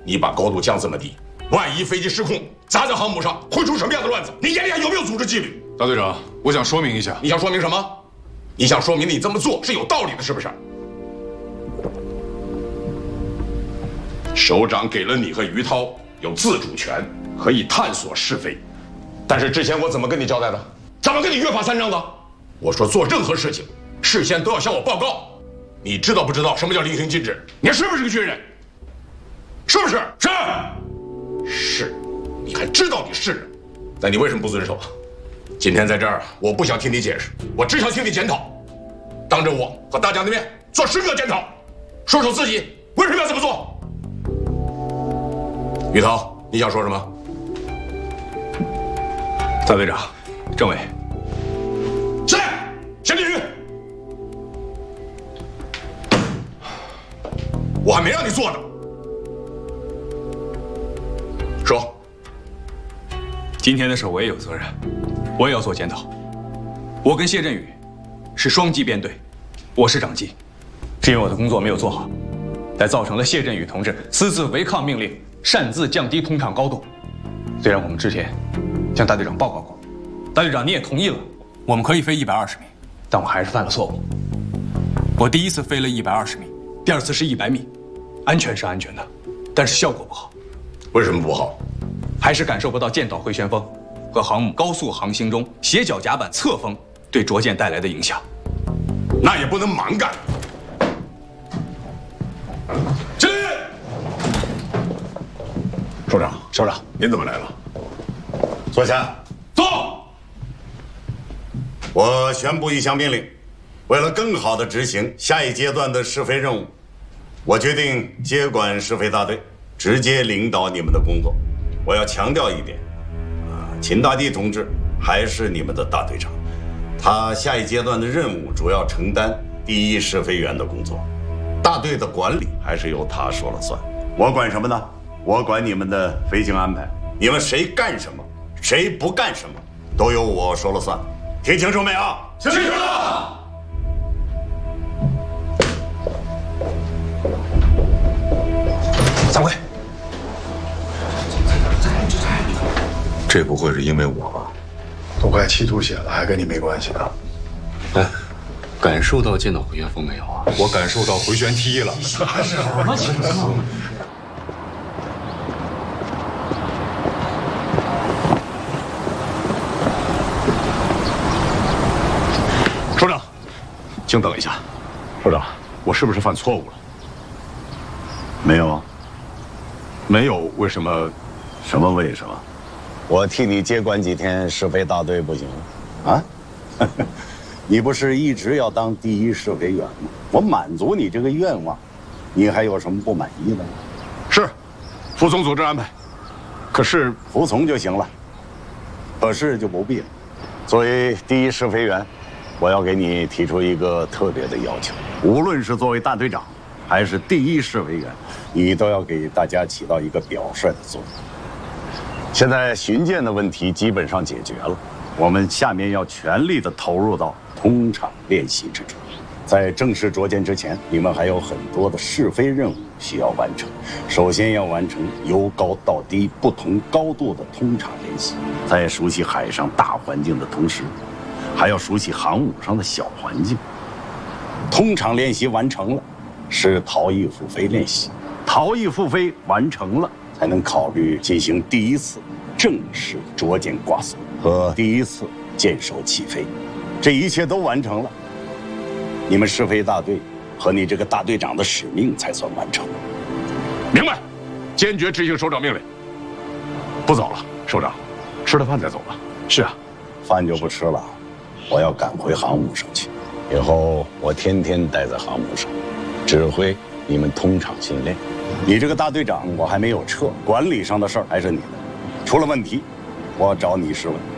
你把高度降这么低，万一飞机失控砸在航母上，会出什么样的乱子？你眼里还有没有组织纪律？ 大队长，我想说明一下。 你想说明什么？你想说明你这么做是有道理的，是不是？首长给了你和于涛有自主权，可以探索是非。但是之前我怎么跟你交代的？怎么跟你约法三章的？我说做任何事情，事先都要向我报告。你知道不知道什么叫令行禁止？你是不是个军人？是不是？是。你还知道你是人，那你为什么不遵守？今天在这儿，我不想听你解释，我只想听你检讨。当着我和大家的面做深刻检讨，说说自己为什么要这么做。于涛，你想说什么？ 大队长，政委， 起来，先立语。我还没让你做呢。说。 今天的事我也有责任，我也要做检讨。我跟谢振宇是双击编队，我是长机，是因为我的工作没有做好，才造成了谢振宇同志私自违抗命令，擅自降低通畅高度。虽然我们之前向大队长报告过，大队长你也同意了，我们可以飞120米，但我还是犯了错误。我第一次飞了120米，第二次是100米，安全是安全的，但是效果不好。 为什么不好？ 还是感受不到舰岛回旋风和航母高速航行中斜角甲板侧风对着舰带来的影响。 那也不能蛮干。起立！首长，您怎么来了？ 坐下。 坐。 我宣布一项命令，为了更好地执行下一阶段的试飞任务，我决定接管试飞大队，直接领导你们的工作。我要强调一点，秦大地同志还是你们的大队长，他下一阶段的任务主要承担第一试飞员的工作，大队的管理还是由他说了算。我管什么呢？我管你们的飞行安排，你们谁干什么，谁不干什么，都由我说了算。听清楚没有？ 清楚了。 散会。 这不会是因为我吧？ 都快气吐血了，还跟你没关系啊？ 哎，感受到舰岛回旋风没有啊？ 我感受到回旋踢了。 什么情况？ 首长，请等一下。首长，我是不是犯错误了？ 没有啊。 没有，为什么？ 什么为什么？我替你接管几天试飞大队不行啊？你不是一直要当第一试飞员吗？我满足你这个愿望，你还有什么不满意的吗？ 是，服从组织安排。可是服从就行了，可是就不必了。作为第一试飞员，我要给你提出一个特别的要求，无论是作为大队长，还是第一试飞员，你都要给大家起到一个表率的作用。现在巡舰的问题基本上解决了，我们下面要全力的投入到通场练习之中。在正式着舰之前，你们还有很多的试飞任务需要完成。首先要完成由高到低不同高度的通场练习，在熟悉海上大环境的同时，还要熟悉航母上的小环境。通场练习完成了，是逃逸复飞练习。逃逸复飞完成了，才能考虑进行第一次正式着舰挂锁和第一次舰首起飞。这一切都完成了，你们试飞大队和你这个大队长的使命才算完成。 明白，坚决执行首长命令。不早了，首长，吃了饭再走吧。 是啊， 饭就不吃了，我要赶回航母上去。以后我天天待在航母上，指挥你们通场训练。你这个大队长我还没有撤，管理上的事儿还是你的，出了问题，我找你试问。